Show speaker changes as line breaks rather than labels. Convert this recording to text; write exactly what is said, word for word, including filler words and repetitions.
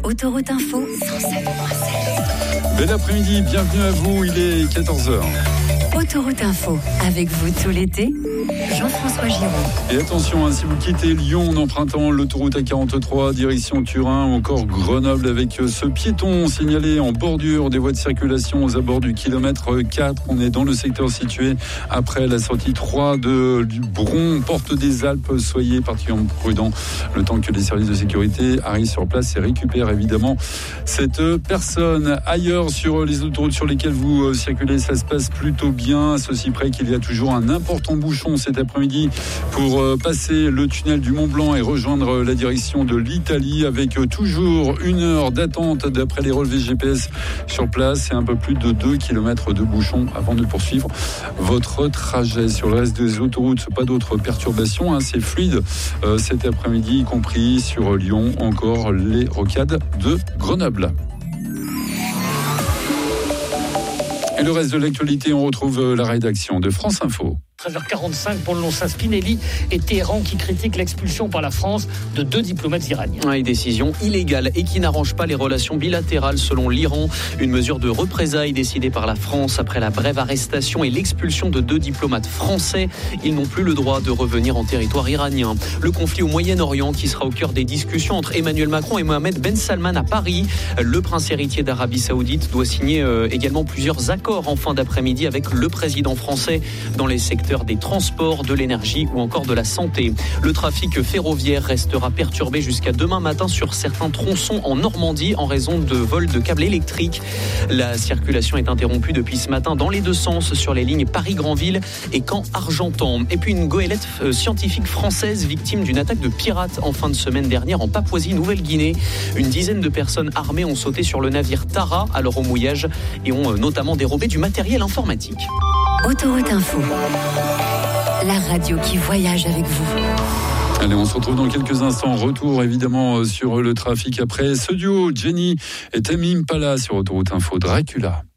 Autoroute Info, cent sept point sept.
Bel après-midi, bienvenue à vous, il est quatorze heures.
Autoroute Info, avec vous tout l'été, Jean-François Giraud.
Et attention, hein, si vous quittez Lyon en empruntant l'autoroute A quarante-trois, direction Turin ou encore Grenoble avec ce piéton signalé en bordure des voies de circulation aux abords du kilomètre quatre. On est dans le secteur situé après la sortie trois de, du Bron, porte des Alpes. Soyez particulièrement prudents le temps que les services de sécurité arrivent sur place et récupèrent évidemment cette personne. Ailleurs sur les autoroutes sur lesquelles vous circulez, ça se passe plutôt bien. À ceci près qu'il y a toujours un important bouchon cet après-midi pour passer le tunnel du Mont-Blanc et rejoindre la direction de l'Italie avec toujours une heure d'attente d'après les relevés G P S sur place et un peu plus de deux kilomètres de bouchon avant de poursuivre votre trajet. Sur le reste des autoroutes, pas d'autres perturbations, hein, c'est fluide euh, cet après-midi, y compris sur Lyon, encore les rocades de Grenoble. Et le reste de l'actualité, on retrouve la rédaction de France Info.
treize heures quarante-cinq pour le long Spinelli et Téhéran qui critiquent l'expulsion par la France de deux diplomates iraniens.
Une décision illégale et qui n'arrange pas les relations bilatérales selon l'Iran. Une mesure de représailles décidée par la France après la brève arrestation et l'expulsion de deux diplomates français. Ils n'ont plus le droit de revenir en territoire iranien. Le conflit au Moyen-Orient qui sera au cœur des discussions entre Emmanuel Macron et Mohamed Ben Salman à Paris. Le prince héritier d'Arabie Saoudite doit signer également plusieurs accords en fin d'après-midi avec le président français dans les secteurs des transports, de l'énergie ou encore de la santé. Le trafic ferroviaire restera perturbé jusqu'à demain matin sur certains tronçons en Normandie en raison de vols de câbles électriques. La circulation est interrompue depuis ce matin dans les deux sens sur les lignes Paris-Granville et Caen-Argentan. Et puis une goélette scientifique française victime d'une attaque de pirates en fin de semaine dernière en Papouasie-Nouvelle-Guinée. Une dizaine de personnes armées ont sauté sur le navire Tara à leur remouillage et ont notamment dérobé du matériel informatique.
Autoroute Info, la radio qui voyage avec vous.
Allez, on se retrouve dans quelques instants. Retour évidemment sur le trafic après ce duo Jenny et Tame Impala sur Autoroute Info. Dracula.